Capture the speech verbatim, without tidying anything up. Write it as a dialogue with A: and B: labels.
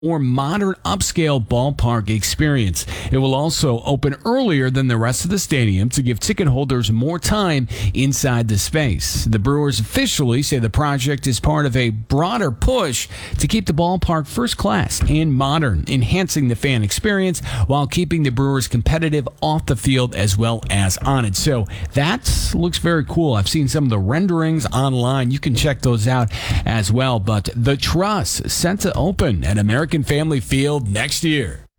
A: or modern upscale ballpark experience. It will also open earlier than the rest of the stadium to give ticket holders more time inside the space. The Brewers officially say the project is part of a broader push to keep the ballpark first class and modern, enhancing the fan experience while keeping the Brewers competitive off the field as well as on it. So that looks very cool. I've seen some of the renderings online. You can check those out as well. But the Truss set to open at American Family Field next year.